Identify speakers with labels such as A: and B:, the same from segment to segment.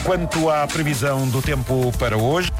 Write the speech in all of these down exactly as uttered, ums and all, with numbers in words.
A: Quanto à previsão do tempo para hoje,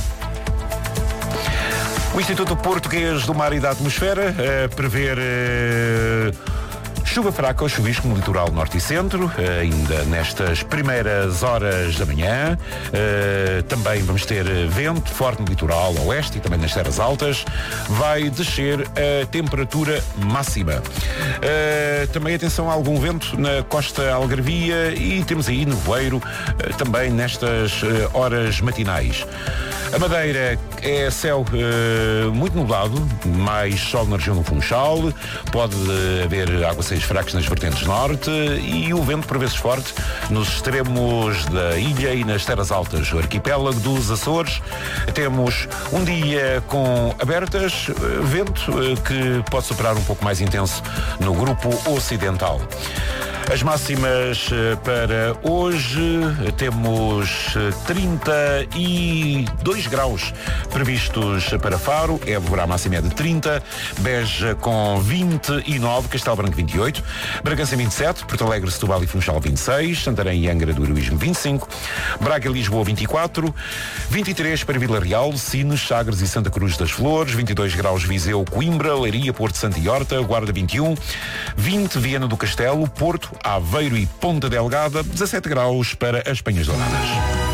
A: o Instituto Português do Mar e da Atmosfera uh, prevê uh, chuva fraca ou chuvisco no litoral norte e centro, uh, ainda nestas primeiras horas da manhã. Uh, também vamos ter vento forte no litoral oeste e também nas terras altas. Vai descer a temperatura máxima. Uh, também atenção a algum vento na costa algarvia e temos aí nevoeiro uh, também nestas uh, horas matinais. A Madeira é céu uh, muito nublado, mais sol na região do Funchal, pode haver aguaceiros fracos nas vertentes norte e o vento por vezes forte nos extremos da ilha e nas terras altas. O arquipélago dos Açores, temos um dia com abertas, uh, vento uh, que pode superar um pouco mais intenso no grupo ocidental. As máximas para hoje, temos trinta e dois graus previstos para Faro, Évora a máxima é de trinta, Beja com vinte e nove, Castelo Branco vinte e oito, Bragança vinte e sete, Porto Alegre, Setúbal e Funchal vinte e seis, Santarém e Angra do Heroísmo vinte e cinco, Braga e Lisboa vinte e quatro, vinte e três para Vila Real, Sines, Sagres e Santa Cruz das Flores, vinte e dois graus Viseu, Coimbra, Leiria, Porto Santo e Horta, Guarda vinte e um, vinte Viana do Castelo, Porto, Aveiro e Ponta Delgada, dezassete graus para as Penhas Douradas.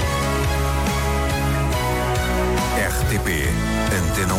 B: R T P Antena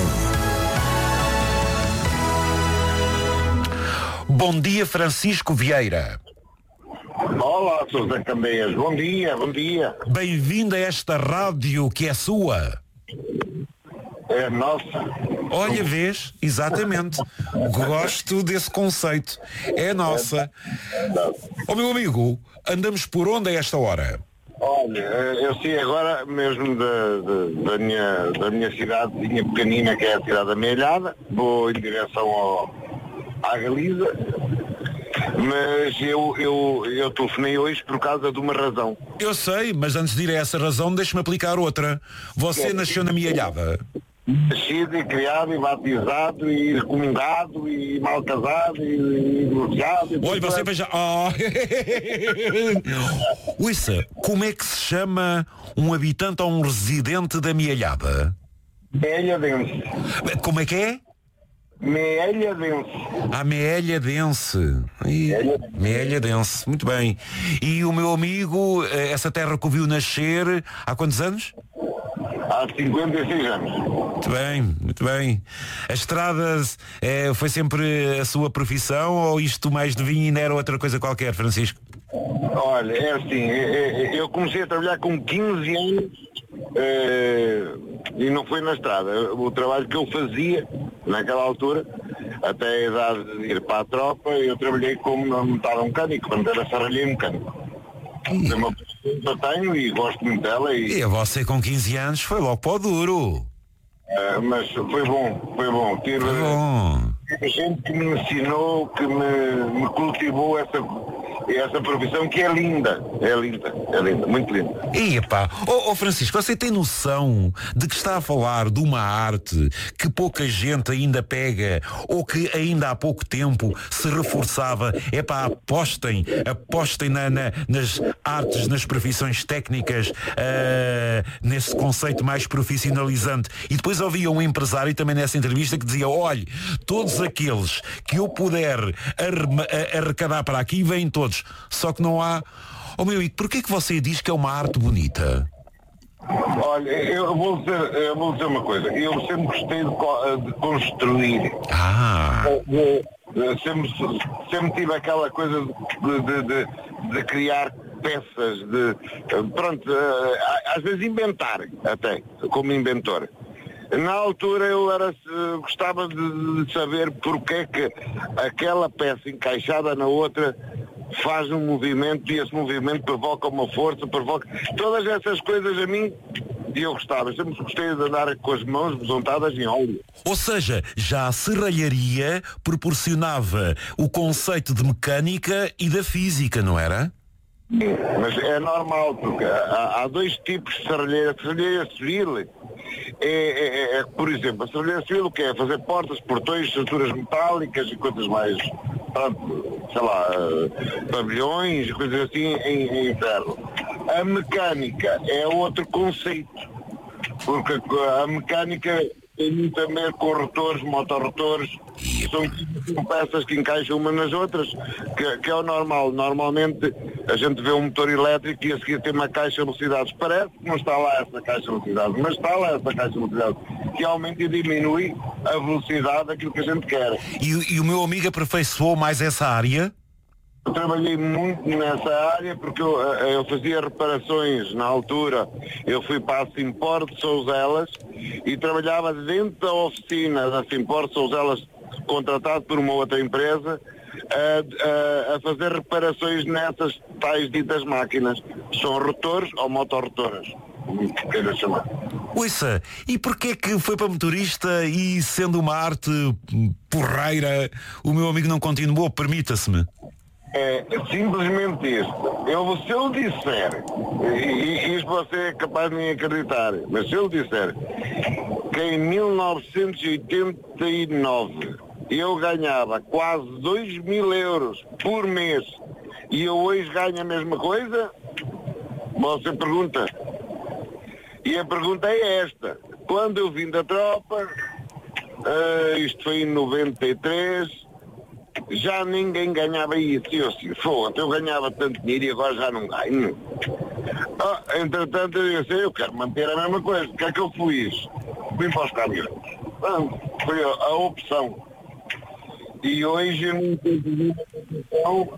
B: um.
A: Bom dia, Francisco Vieira.
C: Olá, Sousa Candeias. Bom dia, bom dia.
A: Bem-vindo a esta rádio que é sua.
C: É nossa.
A: Olha, vês? Exatamente. Gosto desse conceito. É nossa. Ó, oh, meu amigo, andamos por onde a esta hora?
C: Olha, eu sei agora mesmo da, da, da, minha, da minha cidadezinha pequenina, que é a cidade da Meilhada. Vou em direção ao, à Galiza. Mas eu, eu, eu telefonei hoje por causa de uma razão.
A: Eu sei, mas antes de ir a essa razão, deixe-me aplicar outra. Você é. Nasceu na Meilhada?
C: Nascido e criado e batizado e recomendado e mal casado e divorciado.
A: Olha, você veja. Oh. Uissa, como é que se chama um habitante ou um residente da Meilhada?
C: Meilhadense.
A: Como é que é?
C: Meilhadense.
A: Ah, Meilhadense. Meilhadense, muito bem. E o meu amigo, essa terra que o viu nascer, há quantos anos?
C: Há cinquenta e seis anos.
A: Muito bem, muito bem. A estrada é, foi sempre a sua profissão ou isto mais de vinho ainda era outra coisa qualquer, Francisco?
C: Olha, é assim, eu comecei a trabalhar com quinze anos e não foi na estrada. O trabalho que eu fazia naquela altura, até a idade de ir para a tropa, eu trabalhei como metal mecânico, quando era serralheiro mecânico. É uma pessoa que eu tenho e gosto muito dela. E,
A: e a você com quinze anos foi logo para o duro.
C: Uh, mas foi bom, foi bom. Tive,
A: foi bom.
C: tive gente que me ensinou, que me, me cultivou essa, essa profissão que é linda. É linda, é linda, muito linda.
A: E epá, oh, oh Francisco, você tem noção de que está a falar de uma arte que pouca gente ainda pega ou que ainda há pouco tempo se reforçava? Epá, apostem, apostem na, na, nas artes, nas profissões técnicas, uh, nesse conceito mais profissionalizante. E depois havia um empresário também nessa entrevista que dizia, olhe, todos aqueles que eu puder arrecadar para aqui, vêm todos. Só que não há... Oh meu amigo, porquê que você diz que é uma arte bonita?
C: Olha, eu vou dizer, eu vou dizer uma coisa. Eu sempre gostei de, de construir.
A: Ah!
C: De, de, sempre, sempre tive aquela coisa de, de, de, de criar peças, de... Pronto, às vezes inventar até, como inventor. Na altura eu era, gostava de, de saber porque é que aquela peça encaixada na outra faz um movimento e esse movimento provoca uma força, provoca... Todas essas coisas a mim, e eu gostava. Sempre gostei de andar com as mãos besuntadas em óleo.
A: Ou seja, já a serralharia proporcionava o conceito de mecânica e da física, não era?
C: Mas é normal, porque há, há dois tipos de serralheira. A serralheira civil é, é, é, por exemplo, a serralheira civil o que é? Fazer portas, portões, estruturas metálicas e coisas mais, pronto, sei lá, uh, pavilhões e coisas assim em, em ferro. A mecânica é outro conceito, porque a mecânica tem muito a ver com rotores, motorrotores, são, são peças que encaixam umas nas outras, que, que é o normal. Normalmente a gente vê um motor elétrico e a seguir tem uma caixa de velocidades. Parece que não está lá essa caixa de velocidades, mas está lá essa caixa de velocidades, que aumenta e diminui a velocidade daquilo que a gente quer.
A: E, e o meu amigo aperfeiçoou mais essa área?
C: Eu trabalhei muito nessa área porque eu, eu fazia reparações na altura. Eu fui para a Simpor de Souzelas e trabalhava dentro da oficina da Simpor de Souzelas, contratado por uma outra empresa, a, a, a fazer reparações nessas tais ditas máquinas. São rotores ou motorrotores, como queira chamar.
A: Ouça, e porquê que foi para motorista e, sendo uma arte porreira, o meu amigo não continuou? Permita-se-me.
C: É simplesmente isto. Eu, se eu disser, e, e isto você é capaz de nem acreditar, mas se eu disser que em mil novecentos e oitenta e nove eu ganhava quase dois mil euros por mês e eu hoje ganho a mesma coisa, você pergunta. E a pergunta é esta. Quando eu vim da tropa, uh, isto foi em noventa e três, já ninguém ganhava isso. E eu assim, foda, eu ganhava tanto dinheiro e agora já não ganho. Ah, entretanto eu disse, eu quero manter a mesma coisa. O que é que eu fiz? Vim para os caminhões. Ah, foi a, a opção. E hoje eu não tenho nenhuma opção.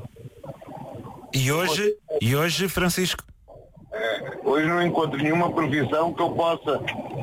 A: E hoje, e hoje, Francisco?
C: É, hoje não encontro nenhuma profissão que eu possa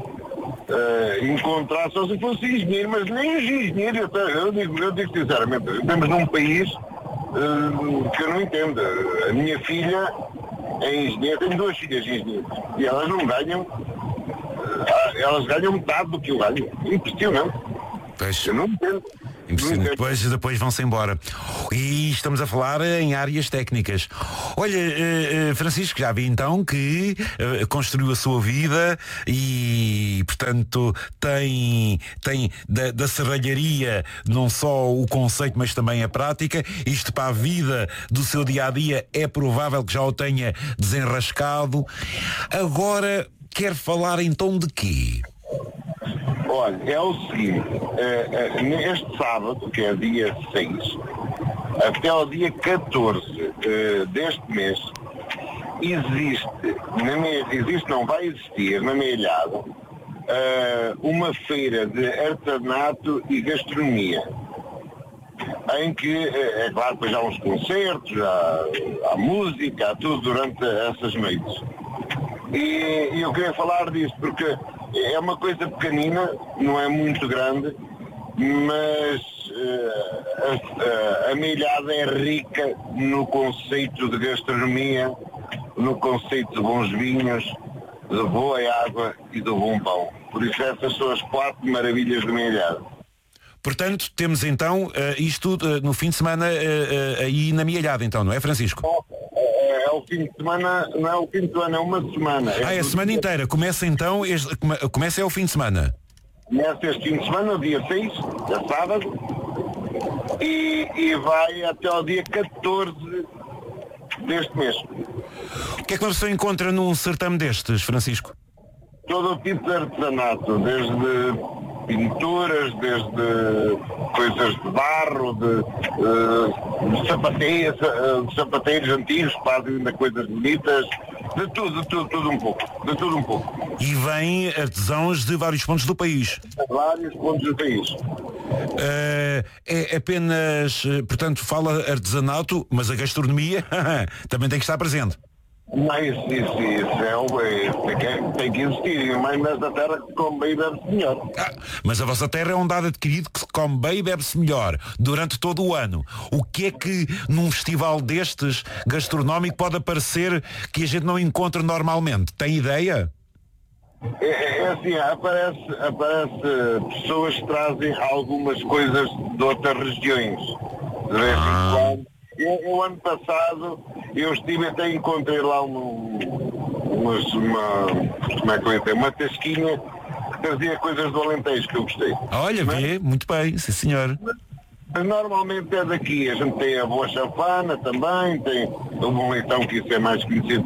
C: Uh, encontrar, só se fosse engenheiro, mas nem os engenheiros, eu digo, eu digo sinceramente, estamos num país uh, que eu não entendo. A minha filha é engenheira, tenho duas filhas engenheiras e elas não ganham, uh, elas ganham metade do que eu ganho. Impressionante.
A: Pois.
C: Eu não entendo.
A: Impressionante. Depois, depois vão-se embora. E estamos a falar em áreas técnicas. Olha, uh, uh, Francisco, já vi então que uh, construiu a sua vida e, portanto, tem, tem da, da serralharia não só o conceito, mas também a prática. Isto para a vida do seu dia-a-dia é provável que já o tenha desenrascado. Agora, quer falar então de quê?
C: Olha, é o seguinte, é, é, este sábado, que é dia seis, até ao dia catorze é, deste mês, existe, na meia, existe, não vai existir, na Meilhada, é, uma feira de artesanato e gastronomia, em que, é, é claro, depois há uns concertos, há, há música, há tudo durante essas noites. E, e eu queria falar disso porque é uma coisa pequenina, não é muito grande, mas uh, a, a, a Meilhada é rica no conceito de gastronomia, no conceito de bons vinhos, de boa água e de bom pão. Por isso essas são as quatro maravilhas da Meilhada.
A: Portanto, temos então uh, isto uh, no fim de semana uh, uh, aí na Meilhada, então, não é, Francisco?
C: É, é o fim de semana, não é o fim de semana, é uma semana.
A: Ah, é a semana inteira. Começa então, este, come, começa é o fim de semana.
C: Começa este fim de semana, dia seis, é sábado, e, e vai até ao dia catorze deste mês.
A: O que é que uma pessoa encontra num certame destes, Francisco?
C: Todo o tipo de artesanato, desde pinturas, desde coisas de barro, de, uh, de, sapateiros, uh, de sapateiros antigos que fazem ainda coisas bonitas, de tudo, de tudo, tudo um pouco, de tudo um pouco.
A: E vêm artesãos de vários pontos do país.
C: De vários pontos do país.
A: Uh, é apenas, portanto, fala artesanato, mas a gastronomia também tem que estar presente.
C: Mas isso, isso, isso é o é, tem que existir, mas nesta terra que come bem e bebe-se melhor.
A: Ah, mas a vossa terra é um dado adquirido que se come bem e bebe-se melhor durante todo o ano. O que é que num festival destes gastronómico pode aparecer que a gente não encontra normalmente? Tem ideia?
C: É, é assim, aparece, aparece pessoas que trazem algumas coisas de outras regiões. De vez em quando. Eu, eu ano passado eu estive até encontrei lá um, uma, uma, como é que eu ia dizer, uma tasquinha que trazia coisas do Alentejo que eu gostei.
A: Olha,
C: mas,
A: vê, muito bem, sim senhor.
C: Mas, Normalmente é daqui, a gente tem a boa chafana também, tem o bom leitão, que isso é mais conhecido,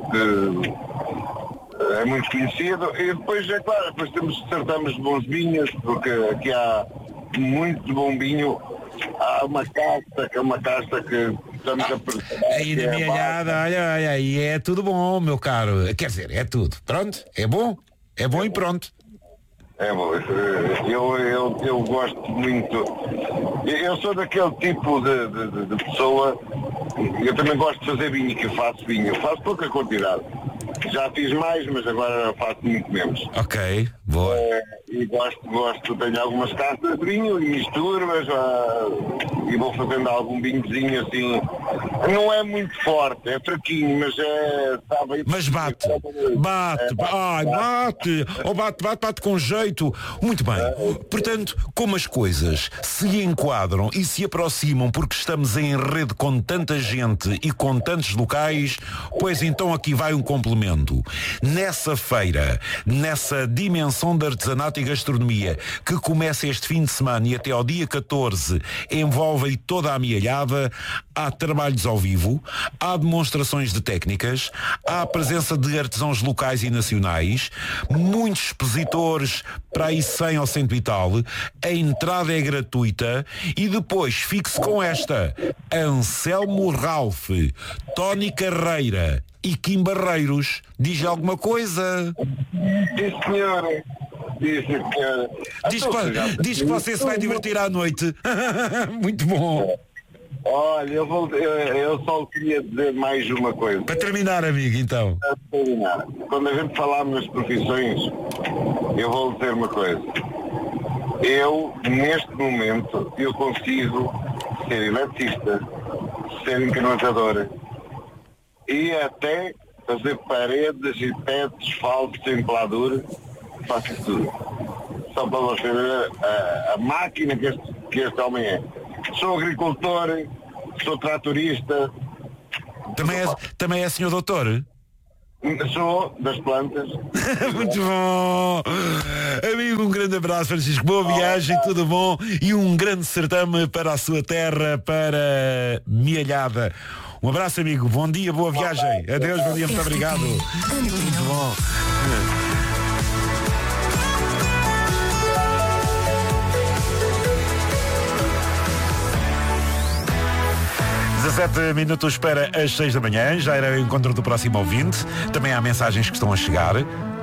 C: que é muito conhecido, e depois, é claro, depois temos, certames de bons vinhos, porque aqui há muito bom vinho, há uma casta, que é uma casta que estamos a preparar.
A: Aí na minha olhada, olha, olha, aí é tudo bom, meu caro, quer dizer, é tudo, pronto, é bom, é bom e pronto.
C: É bom, eu, eu, eu gosto muito, eu sou daquele tipo de, de, de pessoa, eu também gosto de fazer vinho, que eu faço vinho, eu faço pouca quantidade, já fiz mais, mas agora faço muito menos.
A: Ok, boa.
C: É, e gosto, gosto, tenho algumas castas de vinho e misturo-as e vou fazendo algum vinhozinho assim, não é muito forte, é fraquinho, mas é, sabe...
A: Mas bate, bate,
C: é, bate,
A: ai, bate, oh, bate, bate, bate com jeito. Muito bem, portanto, como as coisas se enquadram e se aproximam porque estamos em rede com tanta gente e com tantos locais, pois então aqui vai um complemento. Nessa feira, nessa dimensão de artesanato e gastronomia que começa este fim de semana e até ao dia catorze envolve toda a amealhada, há trabalhos ao vivo, há demonstrações de técnicas, há a presença de artesãos locais e nacionais, muitos expositores, para aí cem ou cento e tal, a entrada é gratuita e depois fique-se com esta: Anselmo Ralph, Tony Carreira e Kim Barreiros. Diz alguma coisa?
C: Sim, senhora. Sim, senhora.
A: Diz que, diz que você se vai divertir à noite. Muito bom.
C: Olha, eu, vou, eu, eu só queria dizer mais uma coisa.
A: Para terminar, amigo, então.
C: Para terminar. Quando a gente falar nas profissões, eu vou dizer uma coisa. Eu, neste momento, eu consigo ser eletricista, ser encanador e até fazer paredes e tetos falsos em peladura, faço isso tudo. Só para você ver a, a máquina que este, que este homem é. Sou agricultor, sou tratorista.
A: Também é, também é senhor doutor?
C: Sou das plantas.
A: Muito bom. Amigo, um grande abraço, Francisco. Boa viagem, tudo bom. E um grande certame para a sua terra, para Mialhada. Um abraço, amigo. Bom dia, boa viagem. Adeus, bom dia, muito obrigado. Muito bom. dezassete minutos para as seis da manhã. Já era o encontro do próximo ouvinte. Também há mensagens que estão a chegar.